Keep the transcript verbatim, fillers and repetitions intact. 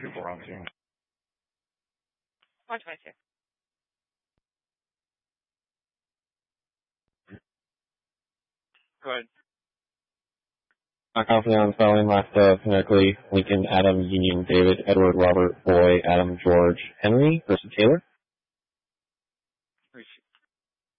two four on scene. one twenty-two. Go ahead. Uh, Confidant following left uh, phonetically Lincoln, Adam, Union, David, Edward, Robert, Boy, Adam, George, Henry versus Taylor.